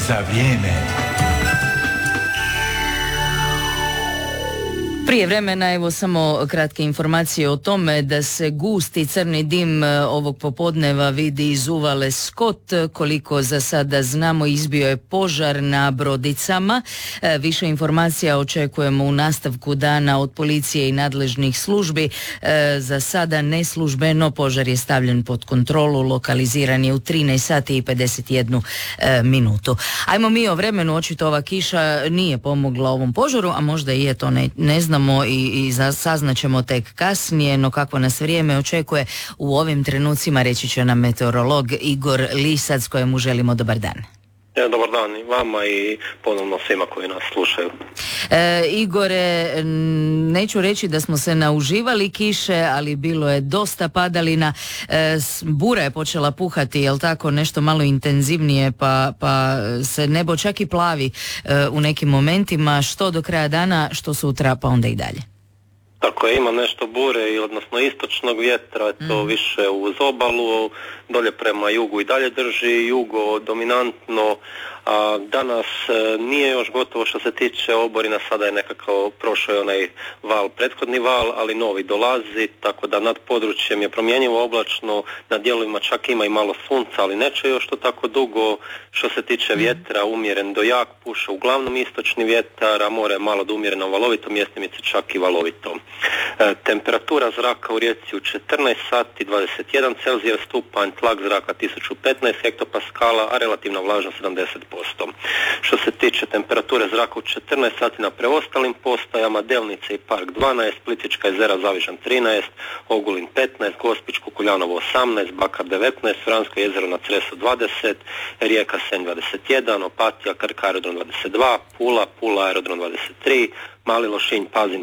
za vrijeme. Prije vremena, evo samo kratke informacije o tome da se gusti crni dim ovog popodneva vidi iz uvale Skot. Koliko za sada znamo, izbio je požar na brodicama. Više informacija očekujemo u nastavku dana od policije i nadležnih službi. Za sada neslužbeno požar je stavljen pod kontrolu, lokaliziran je u 13 sati i 51 minutu. Ajmo mi o vremenu, očito ova kiša nije pomogla ovom požaru, a možda i je, to ne znamo i saznaćemo tek kasnije, no kako nas vrijeme očekuje u ovim trenucima, reći će nam meteorolog Igor Lisac, kojemu želimo dobar dan. Dobar dan i vama i ponovno svima koji nas slušaju. Igore, neću reći da smo se nauživali kiše, ali bilo je dosta padalina. Bura je počela puhati, jel tako, nešto malo intenzivnije, pa se nebo čak i plavi u nekim momentima, što do kraja dana, što sutra, pa onda i dalje. Tako je, ima nešto bure, odnosno istočnog vjetra, to više uz obalu, dolje prema jugu i dalje drži, jugo dominantno, a danas nije još gotovo što se tiče oborina, sada je nekako prošao onaj val, prethodni val, ali novi dolazi, tako da nad područjem je promjenjivo oblačno, na dijelovima čak ima i malo sunca, ali neće još to tako dugo. Što se tiče vjetra, umjeren do jak puše, uglavnom istočni vjetar, a more malo do umjereno valovito, mjestimice čak i valovito. Temperatura zraka u Rijeci u 14 sati 21 Celzijev stupanj, tlak zraka 1015 hektopaskala, a relativna vlažnost 70%. Što se tiče temperature zraka u 14 sati na preostalim postajama, Delnice i Park 12, Plitvička jezera Zavižan 13, Ogulin 15, Gospić Kukuljanovo 18, Bakar 19, Vransko jezero na Cresu 20, Rijeka Senj 21, Opatija, Krk aerodrom 22, Pula aerodrom 23, Mali Lošinj, Pazin